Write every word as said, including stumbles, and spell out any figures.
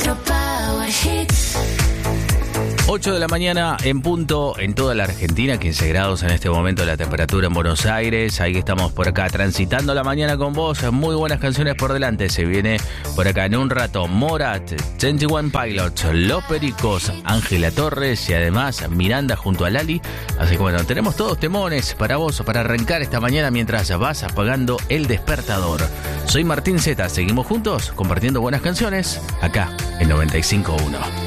Electro Power Hits. ocho de la mañana en punto en toda la Argentina, quince grados en este momento la temperatura en Buenos Aires. Ahí estamos por acá transitando la mañana con vos. Muy buenas canciones por delante. Se viene por acá en un rato Morat, veintiuno Pilots, Los Pericos, Ángela Torres y además Miranda junto a Lali. Así que bueno, tenemos todos temones para vos para arrancar esta mañana mientras vas apagando el despertador. Soy Martín Zeta, seguimos juntos compartiendo buenas canciones acá en noventa y cinco punto uno.